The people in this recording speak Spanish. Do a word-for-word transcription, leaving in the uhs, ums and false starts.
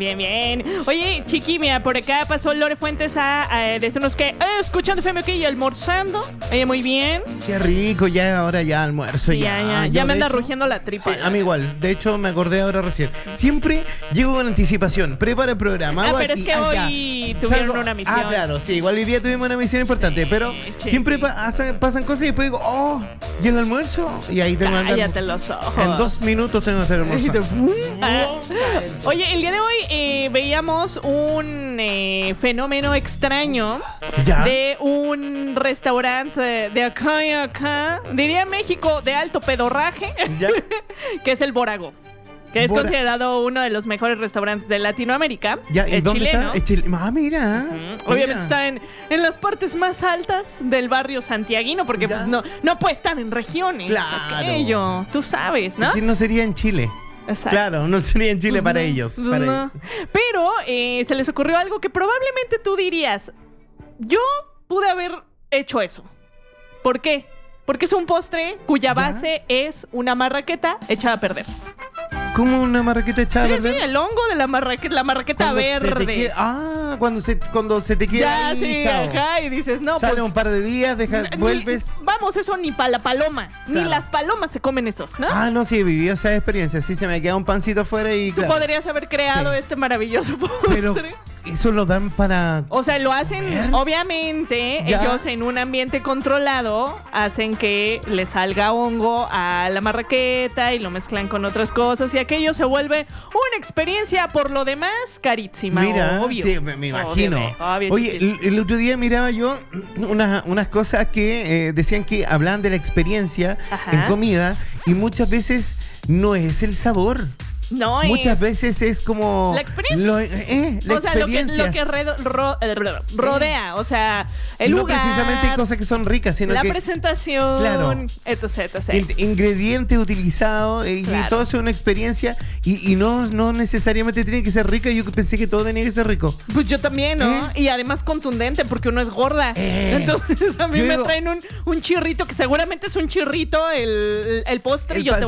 bien, bien. Oye, Chiqui, mira, por acá pasó Lore Fuentes a, a decirnos que eh, escuchando F M OK y almorzando. Oye, muy bien. Qué rico, ya ahora ya almuerzo. Sí, ya, ya, ya, Yo, ya me de anda hecho, rugiendo la tripa. Sí, a mí igual. De hecho, me acordé ahora recién. Siempre llego con anticipación. Prepara el programa. Ah, hago pero aquí, es que allá. hoy tuvieron Salgo- una misión. Ah, claro, sí. Igual hoy día tuvimos una misión importante. Sí, pero sí, siempre sí. pasa- pasan cosas y después digo, oh, ¿y el almuerzo? Y ahí tengo que andar- Cállate los ojos. En dos minutos tengo que hacer almuerzo. Ah. Oye, el día de hoy eh, veíamos un eh, fenómeno extraño ¿Ya? de un restaurante de acá y acá, diría México, de alto pedorraje, ¿Ya? que es el Borago, que es Bora- considerado uno de los mejores restaurantes de Latinoamérica. ¿Ya? ¿Y Es dónde chileno. está? Es chile- Ah, mira. Mm, Mira. Obviamente está en, en las partes más altas del barrio santiaguino, porque Ya. pues no, no puede estar en regiones. Claro. Aquello, tú sabes, ¿no? Aquí no sería en Chile. Exacto. Claro, no sería en Chile Pues para no, ellos. pues para no. ellos. Pero eh, se les ocurrió algo que probablemente tú dirías, yo pude haber hecho eso. ¿Por qué? Porque es un postre cuya ¿Ya? base es una marraqueta echada a perder. ¿Cómo una marraqueta echada a Sí, sí, perder? el hongo de la marraqueta, la marraqueta Cuando se te verde. queda- ah, cuando se, cuando se te queda Ya, ahí, sí, chao. ajá, y dices, no, Sale pues, un par de días, deja, ni- vuelves. Vamos, eso ni para la paloma. Ni Claro. las palomas se comen eso, ¿no? Ah, no, sí, viví esa experiencia. Sí, se me queda un pancito afuera y Tú claro. podrías haber creado Sí. este maravilloso postre. Pero eso lo dan para... O sea, lo hacen, ¿Ver? obviamente, Ya. ellos en un ambiente controlado hacen que le salga hongo a la marraqueta y lo mezclan con otras cosas y aquello se vuelve una experiencia por lo demás carísima. Mira, obvio. sí, me, me imagino. Obvio, obvio, Oye, chiquis. el, el otro día miraba yo unas, unas cosas que eh, decían que hablaban de la experiencia Ajá. en comida y muchas veces no es el sabor. No Muchas es- veces es como... La experiencia. Lo, eh, la o sea, lo que, experiencia. lo que redo- ro- eh, rodea, o sea, el no lugar, precisamente hay cosas que son ricas, sino la que... presentación, Claro. etc, etc. In- ingrediente utilizado eh, y Claro. todo eso es una experiencia y, y no, no necesariamente tiene que ser rica. Yo pensé que todo tenía que ser rico. Pues yo también, ¿no? ¿Eh? Y además contundente, porque uno es gorda. Eh. Entonces a mí Yo me digo- traen un, un chirrito, que seguramente es un chirrito el, el postre, El y yo te voy